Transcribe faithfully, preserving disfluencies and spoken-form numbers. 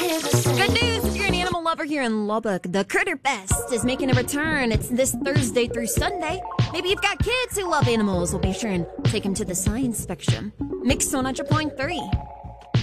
Good news if you're an animal lover here in Lubbock. The Critter Fest is making a return. It's this Thursday through Sunday. Maybe you've got kids who love animals. Well, be sure and take them to the Science Spectrum. Mix one hundred point three.